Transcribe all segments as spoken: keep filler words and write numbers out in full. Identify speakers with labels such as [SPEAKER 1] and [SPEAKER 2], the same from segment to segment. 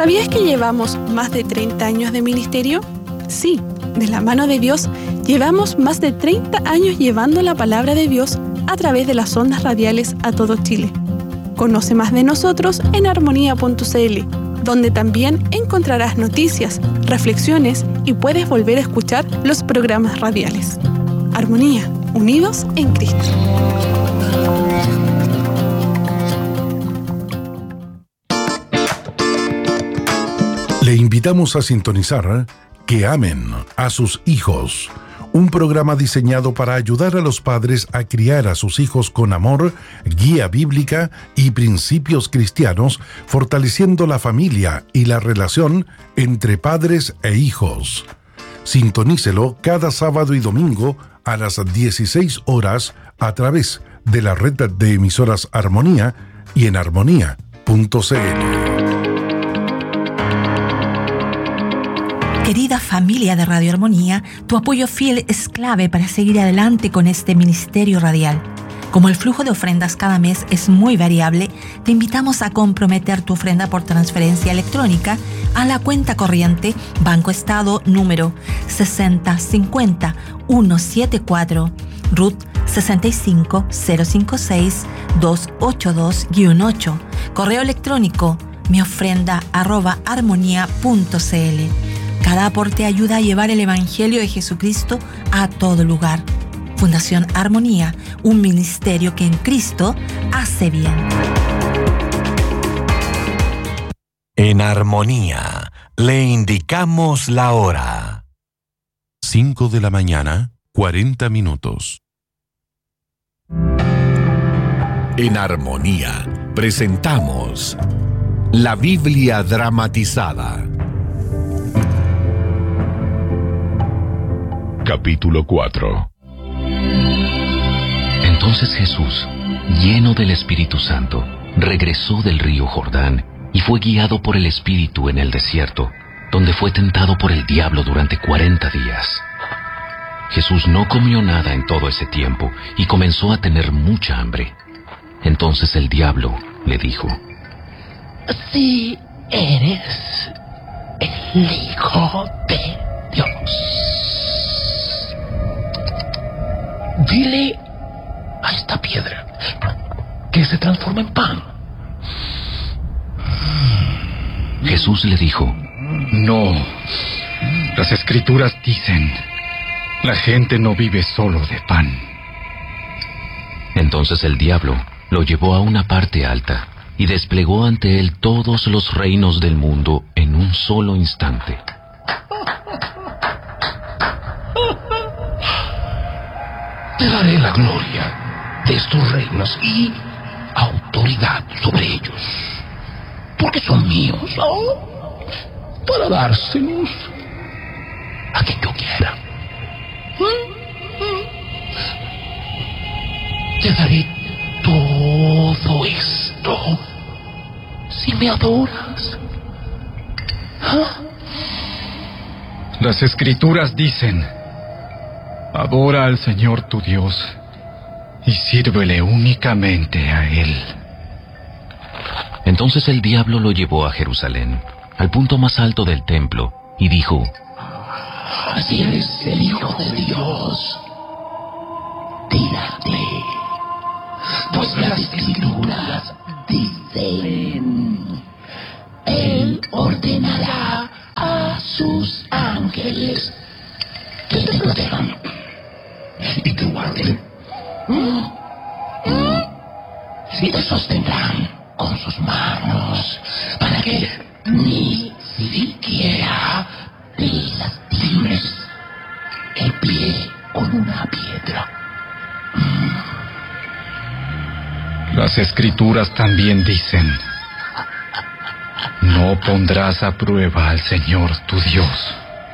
[SPEAKER 1] ¿Sabías que llevamos más de treinta años de ministerio? Sí, de la mano de Dios, llevamos más de treinta años llevando la palabra de Dios a través de las ondas radiales a todo Chile. Conoce más de nosotros en armonía punto c l, donde también encontrarás noticias, reflexiones y puedes volver a escuchar los programas radiales. Armonía, unidos en Cristo.
[SPEAKER 2] Le invitamos a sintonizar Que amen a sus hijos, un programa diseñado para ayudar a los padres a criar a sus hijos con amor, guía bíblica y principios cristianos, fortaleciendo la familia y la relación entre padres e hijos. Sintonícelo cada sábado y domingo a las dieciséis horas a través de la red de emisoras Armonía y en armonía punto c l.
[SPEAKER 3] Querida familia de Radio Armonía, tu apoyo fiel es clave para seguir adelante con este ministerio radial. Como el flujo de ofrendas cada mes es muy variable, te invitamos a comprometer tu ofrenda por transferencia electrónica a la cuenta corriente Banco Estado número sesenta cincuenta ciento setenta y cuatro, R U T sesenta y cinco cero cincuenta y seis doscientos ochenta y dos guion ocho, correo electrónico miofrenda arroba armonía punto c l. Cada aporte ayuda a llevar el Evangelio de Jesucristo a todo lugar. Fundación Armonía, un ministerio que en Cristo hace bien.
[SPEAKER 4] En Armonía, le indicamos la hora.
[SPEAKER 2] cinco de la mañana, cuarenta minutos.
[SPEAKER 4] En Armonía, presentamos la Biblia dramatizada.
[SPEAKER 5] Capítulo cuatro.
[SPEAKER 6] Entonces Jesús, lleno del Espíritu Santo, regresó del río Jordán y fue guiado por el Espíritu en el desierto, donde fue tentado por el diablo durante cuarenta días. Jesús no comió nada en todo ese tiempo y comenzó a tener mucha hambre. Entonces el diablo le dijo:
[SPEAKER 7] Si eres el Hijo de Dios, dile a esta piedra que se transforme en pan.
[SPEAKER 6] Jesús le dijo:
[SPEAKER 8] No, las Escrituras dicen, la gente no vive solo de pan.
[SPEAKER 6] Entonces el diablo lo llevó a una parte alta y desplegó ante él todos los reinos del mundo en un solo instante.
[SPEAKER 7] Te daré la gloria de estos reinos y autoridad sobre ellos, porque son míos, ¿no? Para dárselos a quien yo quiera. Te daré todo esto si me adoras. ¿Ah?
[SPEAKER 8] Las Escrituras dicen, adora al Señor tu Dios y sírvele únicamente a Él.
[SPEAKER 6] Entonces el diablo lo llevó a Jerusalén, al punto más alto del templo, y dijo:
[SPEAKER 7] Si eres el Hijo de Dios, tírate, pues las Escrituras dicen, Él ordenará a sus ángeles que te protejan y te guarden, y te sostendrán con sus manos para que ni siquiera te lastimes el pie con una piedra.
[SPEAKER 8] Las Escrituras también dicen, no pondrás a prueba al Señor tu Dios.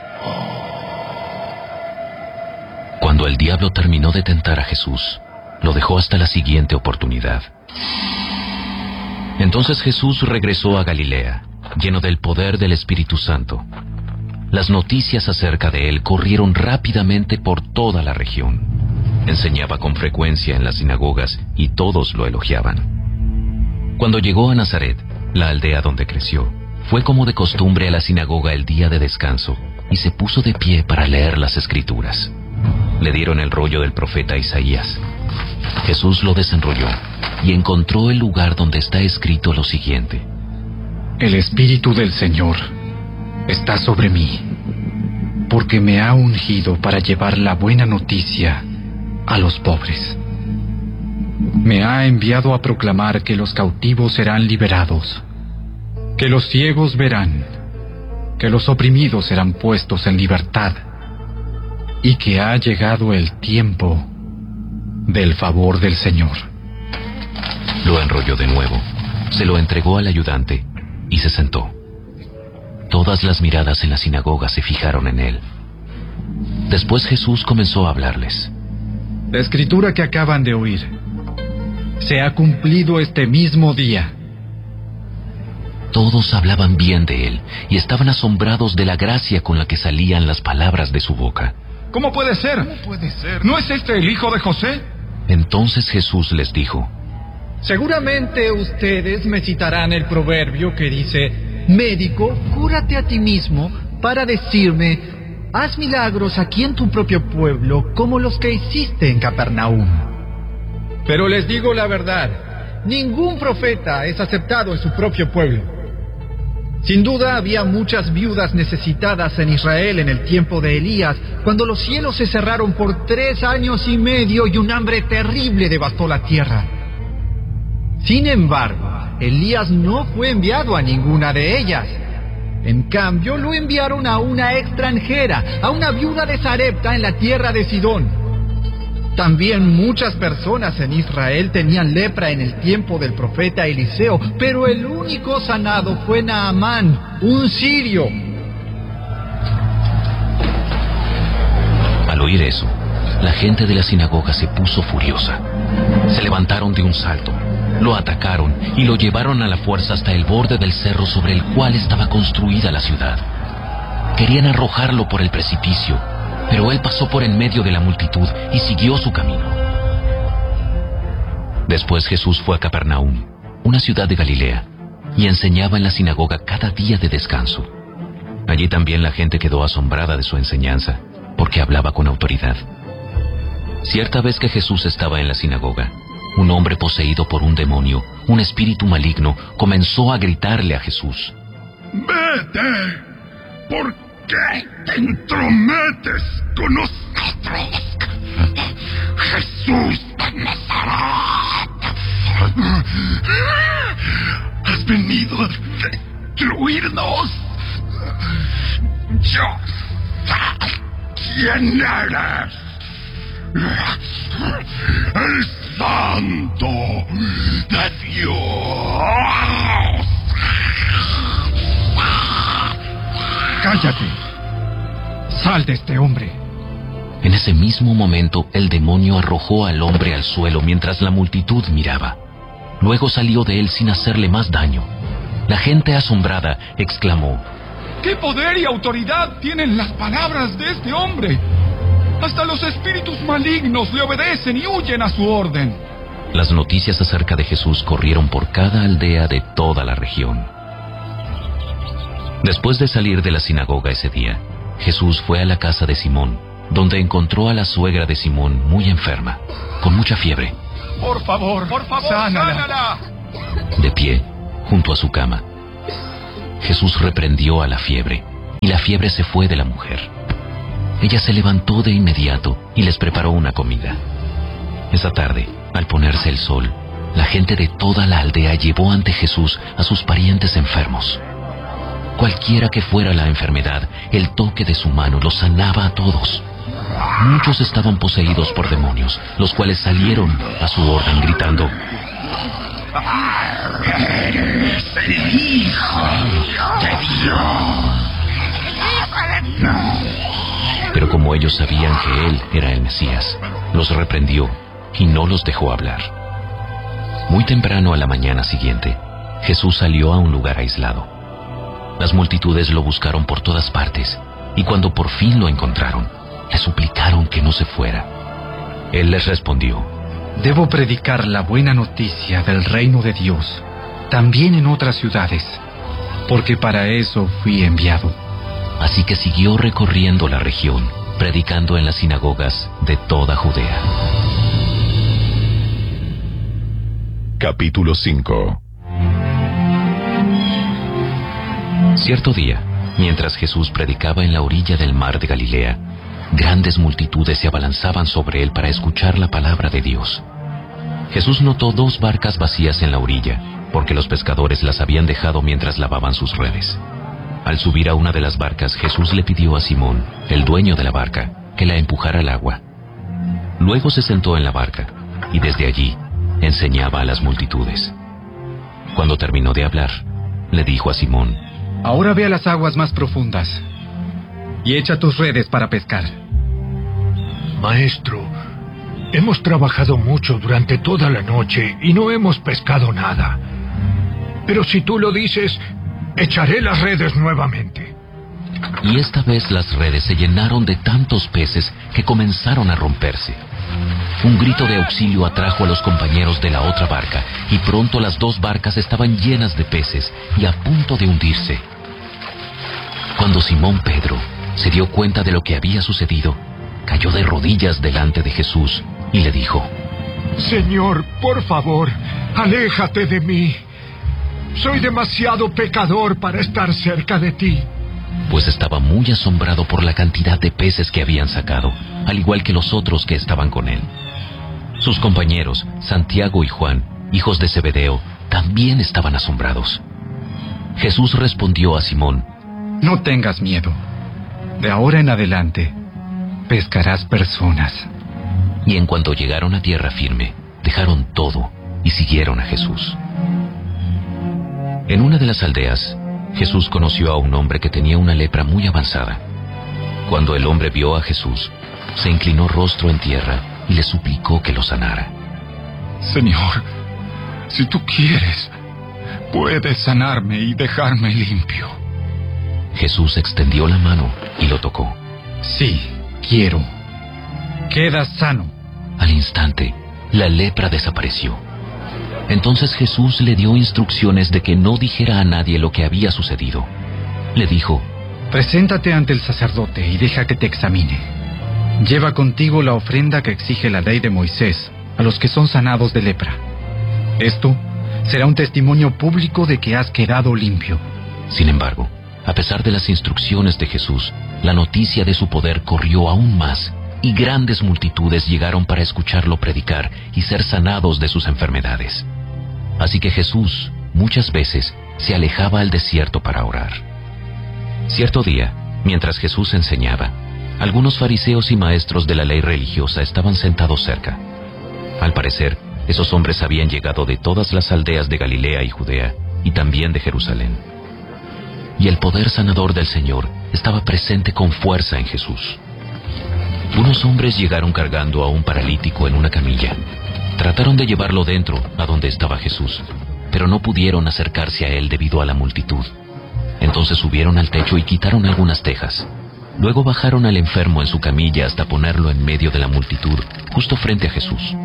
[SPEAKER 6] Cuando el diablo terminó de tentar a Jesús, lo dejó hasta la siguiente oportunidad. Entonces Jesús regresó a Galilea, lleno del poder del Espíritu Santo. Las noticias acerca de él corrieron rápidamente por toda la región. Enseñaba con frecuencia en las sinagogas y todos lo elogiaban. Cuando llegó a Nazaret, la aldea donde creció, fue como de costumbre a la sinagoga el día de descanso y se puso de pie para leer las Escrituras. Le dieron el rollo del profeta Isaías. Jesús lo desenrolló y encontró el lugar donde está escrito lo siguiente:
[SPEAKER 8] El Espíritu del Señor está sobre mí, porque me ha ungido para llevar la buena noticia a los pobres. Me ha enviado a proclamar que los cautivos serán liberados, que los ciegos verán, que los oprimidos serán puestos en libertad, y que ha llegado el tiempo del favor del Señor.
[SPEAKER 6] Lo enrolló de nuevo, se lo entregó al ayudante y se sentó. Todas las miradas en la sinagoga se fijaron en él. Después Jesús comenzó a hablarles.
[SPEAKER 8] La escritura que acaban de oír se ha cumplido este mismo día.
[SPEAKER 6] Todos hablaban bien de él y estaban asombrados de la gracia con la que salían las palabras de su boca.
[SPEAKER 9] ¿Cómo puede ser? ¿Cómo puede ser? ¿No es este el hijo de José?
[SPEAKER 6] Entonces Jesús les dijo:
[SPEAKER 10] Seguramente ustedes me citarán el proverbio que dice: médico, cúrate a ti mismo, para decirme: haz milagros aquí en tu propio pueblo, como los que hiciste en Capernaum. Pero les digo la verdad, ningún profeta es aceptado en su propio pueblo. Sin duda había muchas viudas necesitadas en Israel en el tiempo de Elías, cuando los cielos se cerraron por tres años y medio y un hambre terrible devastó la tierra. Sin embargo, Elías no fue enviado a ninguna de ellas. En cambio, lo enviaron a una extranjera, a una viuda de Sarepta en la tierra de Sidón. También muchas personas en Israel tenían lepra en el tiempo del profeta Eliseo, pero el único sanado fue Naamán, un sirio.
[SPEAKER 6] Al oír eso, la gente de la sinagoga se puso furiosa. Se levantaron de un salto, lo atacaron y lo llevaron a la fuerza hasta el borde del cerro sobre el cual estaba construida la ciudad. Querían arrojarlo por el precipicio, pero él pasó por en medio de la multitud y siguió su camino. Después Jesús fue a Capernaum, una ciudad de Galilea, y enseñaba en la sinagoga cada día de descanso. Allí también la gente quedó asombrada de su enseñanza, porque hablaba con autoridad. Cierta vez que Jesús estaba en la sinagoga, un hombre poseído por un demonio, un espíritu maligno, comenzó a gritarle a Jesús:
[SPEAKER 7] ¡Vete! ¿Por qué te entrometes con nosotros? Jesús de Nazaret. Has venido a destruirnos. Yo sé quién eres. El Santo de Dios.
[SPEAKER 8] ¡Cállate! ¡Sal de este hombre!
[SPEAKER 6] En ese mismo momento, el demonio arrojó al hombre al suelo mientras la multitud miraba. Luego salió de él sin hacerle más daño. La gente asombrada exclamó:
[SPEAKER 9] ¿Qué poder y autoridad tienen las palabras de este hombre? Hasta los espíritus malignos le obedecen y huyen a su orden.
[SPEAKER 6] Las noticias acerca de Jesús corrieron por cada aldea de toda la región. Después de salir de la sinagoga ese día, Jesús fue a la casa de Simón, donde encontró a la suegra de Simón muy enferma, con mucha fiebre.
[SPEAKER 9] Por favor, por favor, sánala. sánala.
[SPEAKER 6] De pie, junto a su cama, Jesús reprendió a la fiebre, y la fiebre se fue de la mujer. Ella se levantó de inmediato y les preparó una comida. Esa tarde, al ponerse el sol, la gente de toda la aldea llevó ante Jesús a sus parientes enfermos. Cualquiera que fuera la enfermedad, el toque de su mano los sanaba a todos. Muchos estaban poseídos por demonios, los cuales salieron a su orden gritando:
[SPEAKER 7] ¡Eres el Hijo de Dios!
[SPEAKER 6] Pero como ellos sabían que él era el Mesías, los reprendió y no los dejó hablar. Muy temprano a la mañana siguiente, Jesús salió a un lugar aislado. Las multitudes lo buscaron por todas partes, y cuando por fin lo encontraron, le suplicaron que no se fuera. Él les respondió:
[SPEAKER 8] Debo predicar la buena noticia del reino de Dios, también en otras ciudades, porque para eso fui enviado.
[SPEAKER 6] Así que siguió recorriendo la región, predicando en las sinagogas de toda Judea.
[SPEAKER 5] Capítulo cinco.
[SPEAKER 6] Cierto día, mientras Jesús predicaba en la orilla del mar de Galilea, grandes multitudes se abalanzaban sobre él para escuchar la palabra de Dios. Jesús notó dos barcas vacías en la orilla, porque los pescadores las habían dejado mientras lavaban sus redes. Al subir a una de las barcas, Jesús le pidió a Simón, el dueño de la barca, que la empujara al agua. Luego se sentó en la barca, y desde allí enseñaba a las multitudes. Cuando terminó de hablar, le dijo a Simón:
[SPEAKER 8] Ahora ve a las aguas más profundas y echa tus redes para pescar.
[SPEAKER 11] Maestro, hemos trabajado mucho durante toda la noche y no hemos pescado nada. Pero si tú lo dices, echaré las redes nuevamente.
[SPEAKER 6] Y esta vez las redes se llenaron de tantos peces que comenzaron a romperse. Un grito de auxilio atrajo a los compañeros de la otra barca, y pronto las dos barcas estaban llenas de peces y a punto de hundirse. Cuando Simón Pedro se dio cuenta de lo que había sucedido, cayó de rodillas delante de Jesús y le dijo:
[SPEAKER 11] Señor, por favor, aléjate de mí. Soy demasiado pecador para estar cerca de ti.
[SPEAKER 6] Pues estaba muy asombrado por la cantidad de peces que habían sacado, al igual que los otros que estaban con él. Sus compañeros, Santiago y Juan, hijos de Zebedeo, también estaban asombrados. Jesús respondió a Simón:
[SPEAKER 8] No tengas miedo. De ahora en adelante, pescarás personas.
[SPEAKER 6] Y en cuanto llegaron a tierra firme, dejaron todo y siguieron a Jesús. En una de las aldeas, Jesús conoció a un hombre que tenía una lepra muy avanzada. Cuando el hombre vio a Jesús, se inclinó rostro en tierra y le suplicó que lo sanara.
[SPEAKER 9] Señor, si tú quieres, puedes sanarme y dejarme limpio.
[SPEAKER 6] Jesús extendió la mano y lo tocó.
[SPEAKER 8] Sí, quiero. Queda sano.
[SPEAKER 6] Al instante, la lepra desapareció. Entonces Jesús le dio instrucciones de que no dijera a nadie lo que había sucedido. Le dijo:
[SPEAKER 8] Preséntate ante el sacerdote y deja que te examine. Lleva contigo la ofrenda que exige la ley de Moisés a los que son sanados de lepra. Esto será un testimonio público de que has quedado limpio.
[SPEAKER 6] Sin embargo, a pesar de las instrucciones de Jesús, la noticia de su poder corrió aún más, y grandes multitudes llegaron para escucharlo predicar y ser sanados de sus enfermedades. Así que Jesús, muchas veces, se alejaba al desierto para orar. Cierto día, mientras Jesús enseñaba, algunos fariseos y maestros de la ley religiosa estaban sentados cerca. Al parecer, esos hombres habían llegado de todas las aldeas de Galilea y Judea, y también de Jerusalén. Y el poder sanador del Señor estaba presente con fuerza en Jesús. Unos hombres llegaron cargando a un paralítico en una camilla. Trataron de llevarlo dentro, a donde estaba Jesús, pero no pudieron acercarse a él debido a la multitud. Entonces subieron al techo y quitaron algunas tejas. Luego bajaron al enfermo en su camilla hasta ponerlo en medio de la multitud, justo frente a Jesús.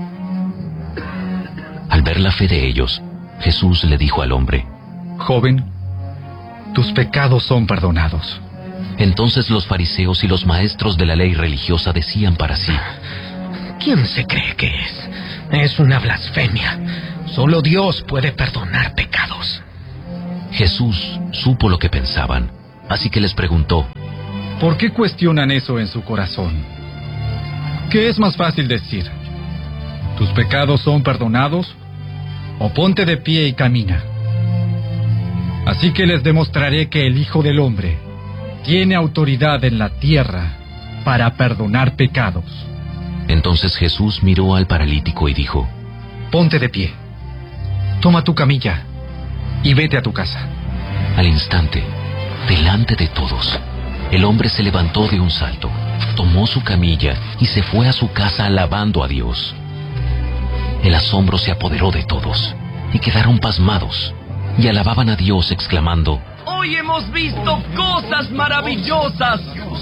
[SPEAKER 6] Al ver la fe de ellos, Jesús le dijo al hombre:
[SPEAKER 8] Joven, tus pecados son perdonados.
[SPEAKER 6] Entonces los fariseos y los maestros de la ley religiosa decían para sí:
[SPEAKER 7] ¿Quién se cree que es? Es una blasfemia. Solo Dios puede perdonar pecados.
[SPEAKER 6] Jesús supo lo que pensaban, así que les preguntó:
[SPEAKER 8] ¿Por qué cuestionan eso en su corazón? ¿Qué es más fácil decir? ¿Tus pecados son perdonados? ¿O ponte de pie y camina? Así que les demostraré que el Hijo del Hombre tiene autoridad en la tierra para perdonar pecados.
[SPEAKER 6] Entonces Jesús miró al paralítico y dijo:
[SPEAKER 8] Ponte de pie, toma tu camilla y vete a tu casa.
[SPEAKER 6] Al instante, delante de todos, el hombre se levantó de un salto, tomó su camilla y se fue a su casa alabando a Dios. El asombro se apoderó de todos y quedaron pasmados y alababan a Dios exclamando:
[SPEAKER 12] Hoy hemos visto cosas maravillosas.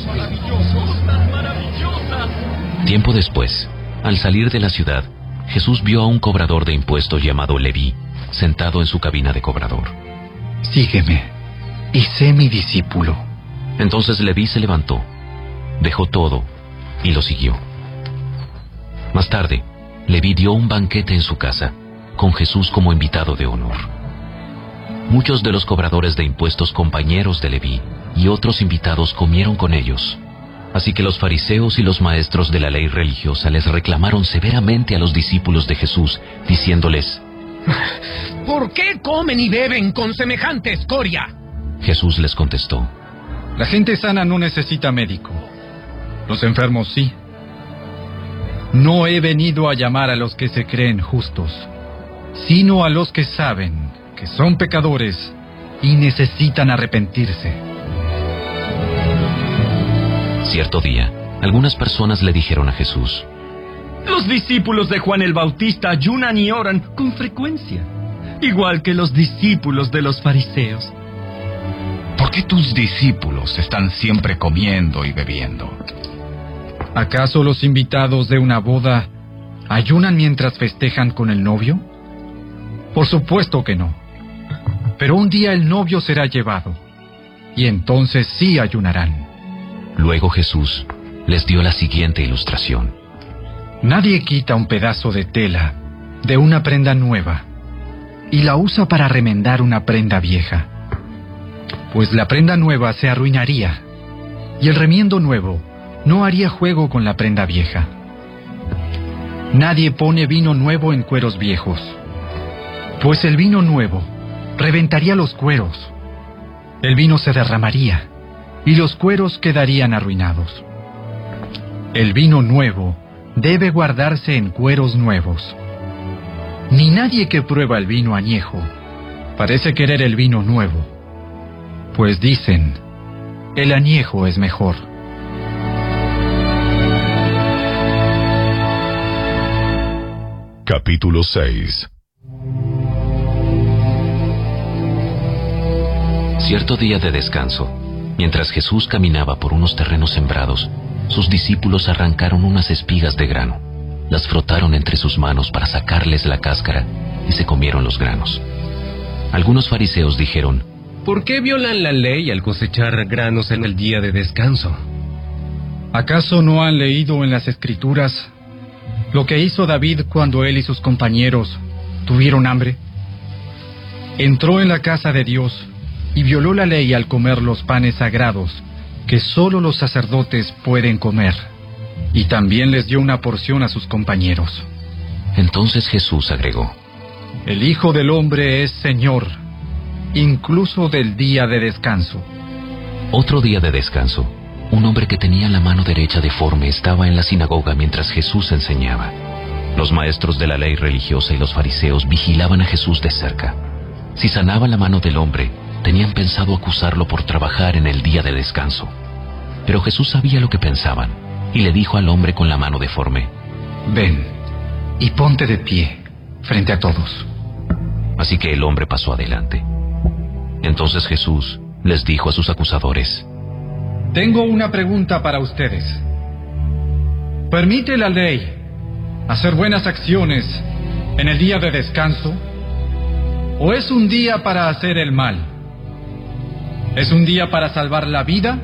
[SPEAKER 6] Tiempo después, al salir de la ciudad, Jesús vio a un cobrador de impuestos llamado Leví, sentado en su cabina de cobrador.
[SPEAKER 8] Sígueme, y sé mi discípulo.
[SPEAKER 6] Entonces Leví se levantó, dejó todo y lo siguió. Más tarde, Leví dio un banquete en su casa, con Jesús como invitado de honor. Muchos de los cobradores de impuestos compañeros de Leví y otros invitados comieron con ellos. Así que los fariseos y los maestros de la ley religiosa les reclamaron severamente a los discípulos de Jesús, diciéndoles:
[SPEAKER 13] ¿por qué comen y beben con semejante escoria?
[SPEAKER 6] Jesús les contestó:
[SPEAKER 8] la gente sana no necesita médico. Los enfermos sí. No he venido a llamar a los que se creen justos, sino a los que saben que son pecadores y necesitan arrepentirse.
[SPEAKER 6] Cierto día, algunas personas le dijeron a Jesús:
[SPEAKER 12] los discípulos de Juan el Bautista ayunan y oran con frecuencia, igual que los discípulos de los fariseos.
[SPEAKER 9] ¿Por qué tus discípulos están siempre comiendo y bebiendo?
[SPEAKER 8] ¿Acaso los invitados de una boda ayunan mientras festejan con el novio? Por supuesto que no. Pero un día el novio será llevado, y entonces sí ayunarán.
[SPEAKER 6] Luego Jesús les dio la siguiente ilustración.
[SPEAKER 8] Nadie quita un pedazo de tela de una prenda nueva y la usa para remendar una prenda vieja, pues la prenda nueva se arruinaría y el remiendo nuevo no haría juego con la prenda vieja. Nadie pone vino nuevo en cueros viejos, pues el vino nuevo reventaría los cueros. El vino se derramaría y los cueros quedarían arruinados. El vino nuevo debe guardarse en cueros nuevos. Ni nadie que prueba el vino añejo parece querer el vino nuevo, pues dicen, el añejo es mejor.
[SPEAKER 5] Capítulo seis.
[SPEAKER 6] Cierto día de descanso, mientras Jesús caminaba por unos terrenos sembrados, sus discípulos arrancaron unas espigas de grano, las frotaron entre sus manos para sacarles la cáscara y se comieron los granos. Algunos fariseos dijeron:
[SPEAKER 14] ¿por qué violan la ley al cosechar granos en el día de descanso?
[SPEAKER 8] ¿Acaso no han leído en las Escrituras lo que hizo David cuando él y sus compañeros tuvieron hambre? Entró en la casa de Dios y violó la ley al comer los panes sagrados que solo los sacerdotes pueden comer, y también les dio una porción a sus compañeros.
[SPEAKER 6] Entonces Jesús agregó:
[SPEAKER 8] el Hijo del Hombre es Señor, incluso del día de descanso.
[SPEAKER 6] Otro día de descanso, un hombre que tenía la mano derecha deforme estaba en la sinagoga mientras Jesús enseñaba. Los maestros de la ley religiosa y los fariseos vigilaban a Jesús de cerca. Si sanaba la mano del hombre, tenían pensado acusarlo por trabajar en el día de descanso. Pero Jesús sabía lo que pensaban, y le dijo al hombre con la mano deforme:
[SPEAKER 8] ven y ponte de pie frente a todos.
[SPEAKER 6] Así que el hombre pasó adelante. Entonces Jesús les dijo a sus acusadores:
[SPEAKER 8] tengo una pregunta para ustedes. ¿Permite la ley hacer buenas acciones en el día de descanso? ¿O es un día para hacer el mal? ¿Es un día para salvar la vida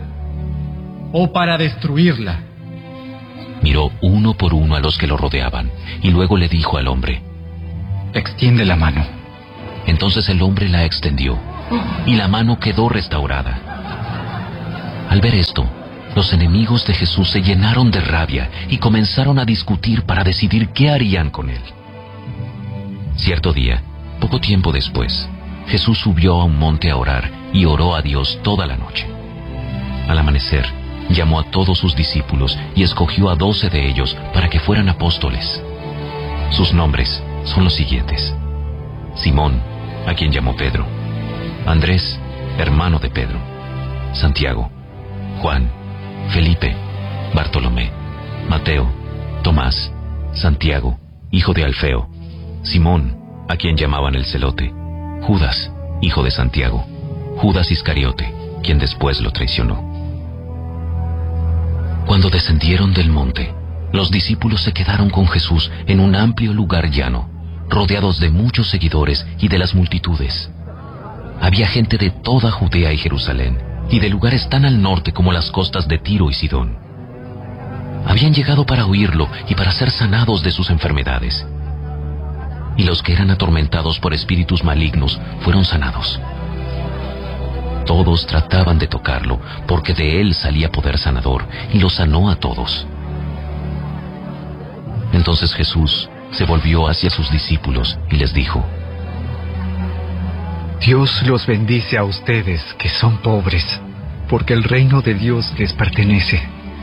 [SPEAKER 8] o para destruirla?
[SPEAKER 6] Miró uno por uno a los que lo rodeaban y luego le dijo al hombre:
[SPEAKER 8] extiende la mano.
[SPEAKER 6] Entonces el hombre la extendió y la mano quedó restaurada. Al ver esto, los enemigos de Jesús se llenaron de rabia y comenzaron a discutir para decidir qué harían con él. Cierto día, poco tiempo después, Jesús subió a un monte a orar y oró a Dios toda la noche. Al amanecer, llamó a todos sus discípulos y escogió a doce de ellos para que fueran apóstoles. Sus nombres son los siguientes: Simón, a quien llamó Pedro; Andrés, hermano de Pedro; Santiago; Juan; Felipe; Bartolomé; Mateo; Tomás; Santiago, hijo de Alfeo; Simón, a quien llamaban el Celote; Judas, hijo de Santiago; Judas Iscariote, quien después lo traicionó. Cuando descendieron del monte, los discípulos se quedaron con Jesús en un amplio lugar llano, rodeados de muchos seguidores y de las multitudes. había gente de toda Judea y Jerusalén, y de lugares tan al norte como las costas de Tiro y Sidón. Habían llegado para oírlo y para ser sanados de sus enfermedades. Y los que eran atormentados por espíritus malignos fueron sanados. Todos trataban de tocarlo, porque de él salía poder sanador, y los sanó a todos. Entonces Jesús se volvió hacia sus discípulos y les dijo:
[SPEAKER 8] Dios los bendice a ustedes que son pobres, porque el reino de Dios les pertenece.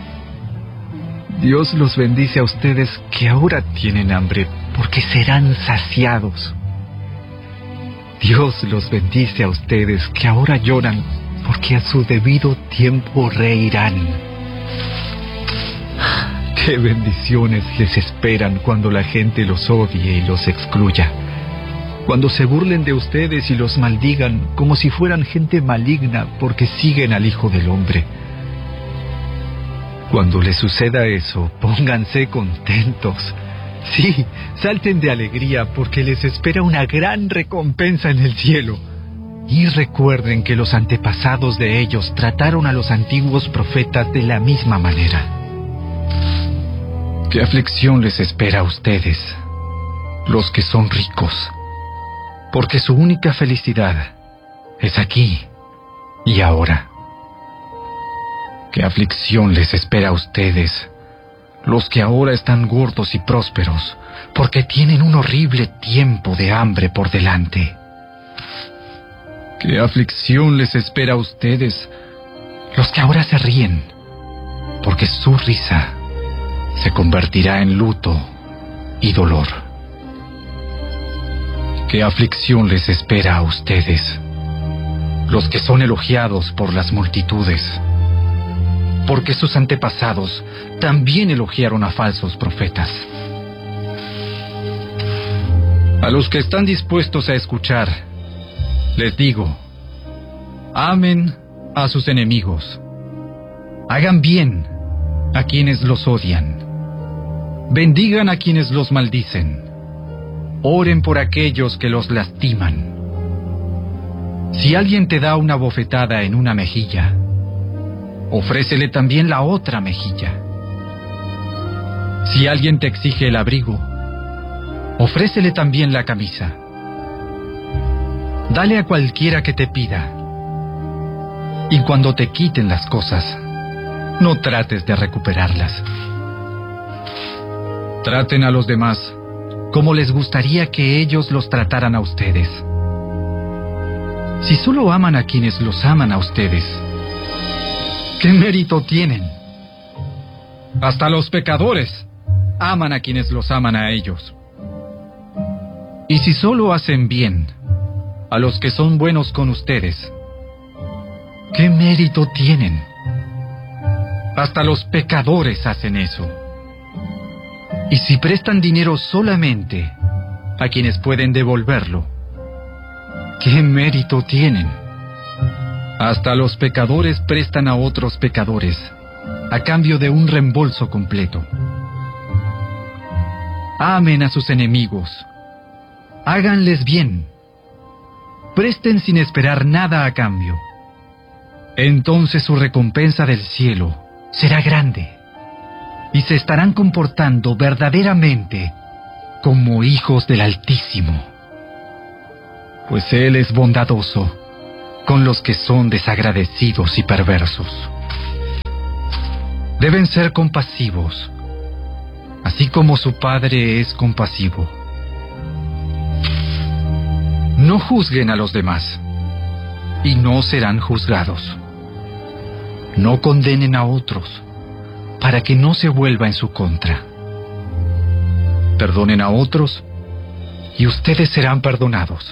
[SPEAKER 8] Dios los bendice a ustedes que ahora tienen hambre, porque serán saciados. Dios los bendice a ustedes que ahora lloran, porque a su debido tiempo reirán. ¡Qué bendiciones les esperan cuando la gente los odie y los excluya! Cuando se burlen de ustedes y los maldigan como si fueran gente maligna porque siguen al Hijo del Hombre. Cuando les suceda eso, pónganse contentos. Sí, salten de alegría porque les espera una gran recompensa en el cielo. Y recuerden que los antepasados de ellos trataron a los antiguos profetas de la misma manera. ¿Qué aflicción les espera a ustedes, los que son ricos? Porque su única felicidad es aquí y ahora. ¿Qué aflicción les espera a ustedes, los que ahora están gordos y prósperos, porque tienen un horrible tiempo de hambre por delante? ¿Qué aflicción les espera a ustedes, los que ahora se ríen, porque su risa se convertirá en luto y dolor? ¿Qué aflicción les espera a ustedes, los que son elogiados por las multitudes? Porque sus antepasados también elogiaron a falsos profetas. A los que están dispuestos a escuchar, les digo: amen a sus enemigos, hagan bien a quienes los odian, bendigan a quienes los maldicen, oren por aquellos que los lastiman. Si alguien te da una bofetada en una mejilla, ofrécele también la otra mejilla. Si alguien te exige el abrigo, ofrécele también la camisa. Dale a cualquiera que te pida. Y cuando te quiten las cosas, no trates de recuperarlas. Traten a los demás como les gustaría que ellos los trataran a ustedes. Si solo aman a quienes los aman a ustedes, ¿qué mérito tienen? Hasta los pecadores aman a quienes los aman a ellos. Y si solo hacen bien a los que son buenos con ustedes, ¿qué mérito tienen? Hasta los pecadores hacen eso. Y si prestan dinero solamente a quienes pueden devolverlo, ¿qué mérito tienen? Hasta los pecadores prestan a otros pecadores a cambio de un reembolso completo. Amen a sus enemigos, háganles bien, presten sin esperar nada a cambio. Entonces su recompensa del cielo será grande y se estarán comportando verdaderamente como hijos del Altísimo, pues Él es bondadoso con los que son desagradecidos y perversos. Deben ser compasivos, así como su Padre es compasivo. No juzguen a los demás, y no serán juzgados. No condenen a otros, para que no se vuelva en su contra. Perdonen a otros, y ustedes serán perdonados.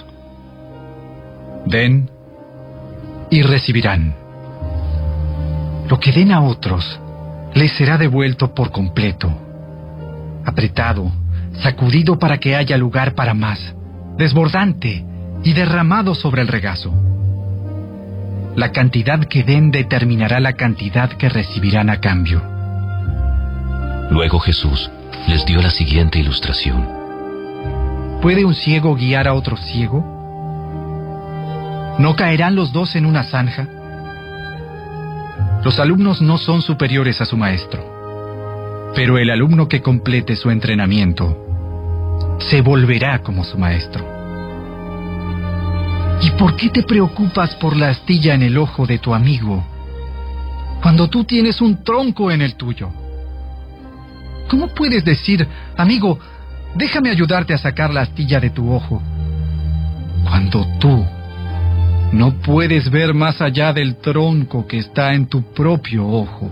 [SPEAKER 8] Den y recibirán. Lo que den a otros les será devuelto por completo, apretado, sacudido para que haya lugar para más, desbordante y derramado sobre el regazo. La cantidad que den determinará la cantidad que recibirán a cambio.
[SPEAKER 6] Luego Jesús les dio la siguiente ilustración.
[SPEAKER 8] ¿Puede un ciego guiar a otro ciego? ¿No caerán los dos en una zanja? Los alumnos no son superiores a su maestro, pero el alumno que complete su entrenamiento se volverá como su maestro. ¿Y por qué te preocupas por la astilla en el ojo de tu amigo cuando tú tienes un tronco en el tuyo? ¿Cómo puedes decir, amigo, déjame ayudarte a sacar la astilla de tu ojo, cuando tú no puedes ver más allá del tronco que está en tu propio ojo?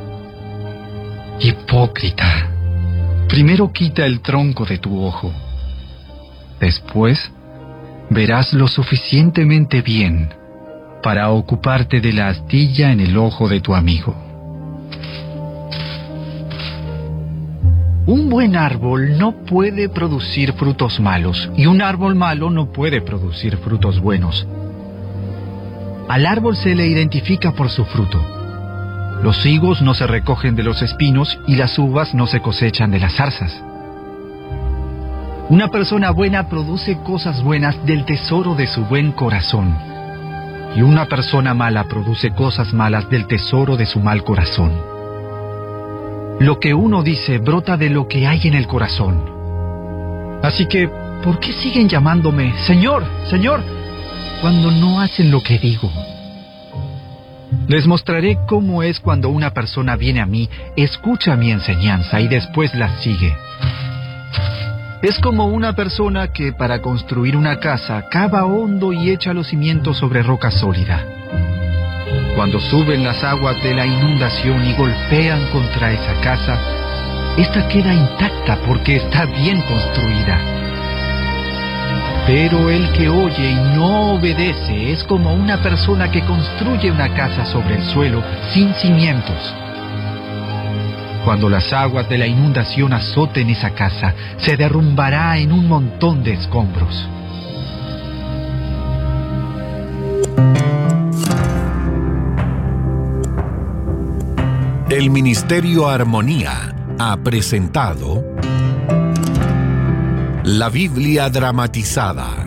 [SPEAKER 8] Hipócrita, primero quita el tronco de tu ojo. Después verás lo suficientemente bien para ocuparte de la astilla en el ojo de tu amigo. Un buen árbol no puede producir frutos malos, y un árbol malo no puede producir frutos buenos. Al árbol se le identifica por su fruto. Los higos no se recogen de los espinos y las uvas no se cosechan de las zarzas. Una persona buena produce cosas buenas del tesoro de su buen corazón, y una persona mala produce cosas malas del tesoro de su mal corazón. Lo que uno dice brota de lo que hay en el corazón. Así que, ¿por qué siguen llamándome Señor, Señor, cuando no hacen lo que digo? Les mostraré cómo es cuando una persona viene a mí, escucha mi enseñanza y después la sigue. Es como una persona que para construir una casa cava hondo y echa los cimientos sobre roca sólida. Cuando suben las aguas de la inundación y golpean contra esa casa, esta queda intacta porque está bien construida. Pero el que oye y no obedece es como una persona que construye una casa sobre el suelo sin cimientos. Cuando las aguas de la inundación azoten esa casa, se derrumbará en un montón de escombros.
[SPEAKER 4] El Ministerio Armonía ha presentado La Biblia dramatizada.